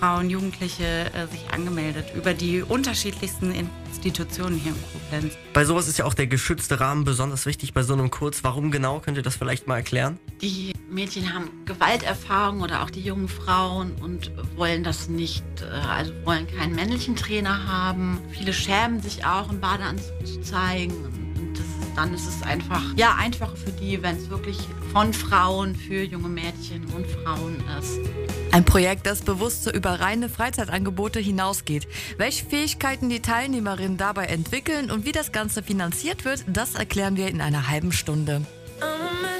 Frauen, Jugendliche sich angemeldet über die unterschiedlichsten Institutionen hier in Koblenz. Bei sowas ist ja auch der geschützte Rahmen besonders wichtig bei so einem Kurs. Warum genau? Könnt ihr das vielleicht mal erklären? Die Mädchen haben Gewalterfahrung oder auch die jungen Frauen und wollen das nicht, also wollen keinen männlichen Trainer haben. Viele schämen sich auch, einen Badeanzug zu zeigen. Und dann ist es einfach, ja, einfacher für die, wenn es wirklich von Frauen für junge Mädchen und Frauen ist. Ein Projekt, das bewusst so über reine Freizeitangebote hinausgeht. Welche Fähigkeiten die Teilnehmerinnen dabei entwickeln und wie das Ganze finanziert wird, das erklären wir in einer halben Stunde.